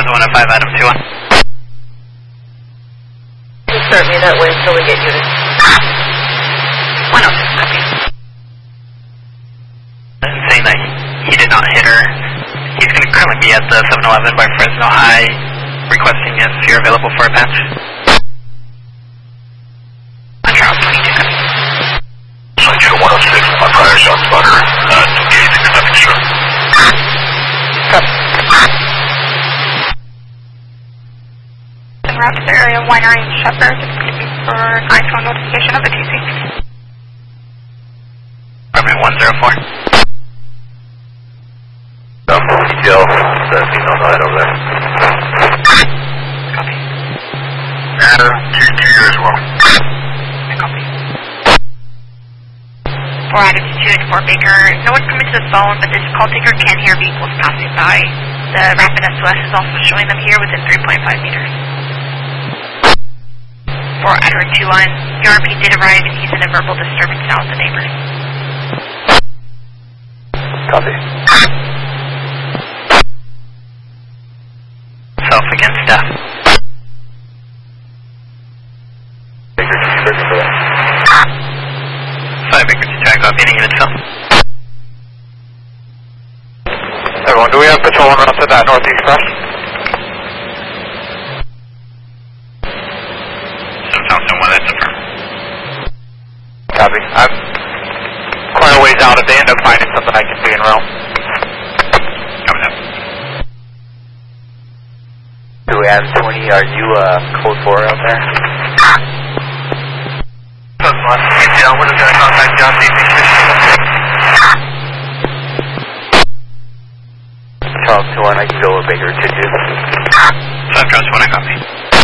105, Adam 2-1. Start me that way until we get units. 106, copy. Saying that he did not hit her. He's going to currently be at the 7-Eleven by Fresno High, requesting if you're available for a patch. On Charles 22, copy. Sunshine 106, my prior shot spotter, engaging conducting stroke. Copy. En route to the area, Winery and Shepherd, for an iPhone notification of a TC. Department 104. ETL, the female side over there. Copy. Adam 2-2 as well. Copy. 4 Attitude, 4 Baker. No one's coming to the phone, but this call taker can hear vehicles passing by. The Rapid SOS is also showing them here within 3.5 meters. 4 Edward 2-1. Your RP did arrive and he's in a verbal disturbance now with the neighbors. Copy. Self against staff. Baker, can you bring me for that? 5 Baker to track off any unit film. Everyone, do we have patrol on route to that northeast cross? Thompson 1, that's affirmed. Copy. I'm quite a ways out. If they end up finding something, I can be in realm. Coming up. 2M20, are you code 4 out there? Code 1. Yeah, what is that? Contact John DC. Charles 2-1, I can go with Baker 2-2. 5 Charles 1, I copy.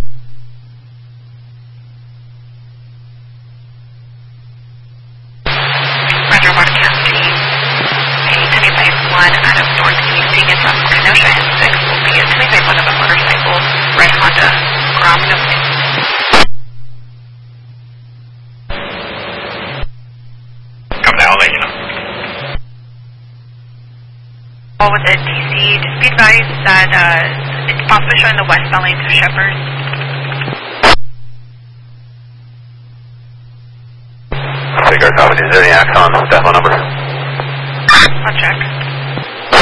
Roger 1 County. A 20-1 out of northeast being in from Kenosha and 6 will be a 20-1 of a motorcycle, red Honda, Grom, no. Come down, I'll let you know. All with the TC, just be advised that it's possibly showing the westbound lanes of Shepherd. Baker, copy. Is there any Axon depot number? I'll check.